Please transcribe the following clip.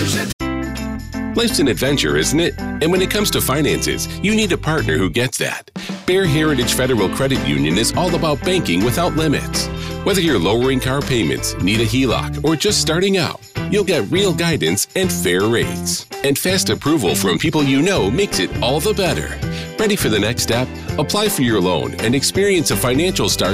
Life's an adventure, isn't it? And when it comes to finances, you need a partner who gets that. Bear Heritage Federal Credit Union is all about banking without limits. Whether you're lowering car payments, need a HELOC, or just starting out, you'll get real guidance and fair rates. And fast approval from people you know makes it all the better. Ready for the next step? Apply for your loan and experience a financial start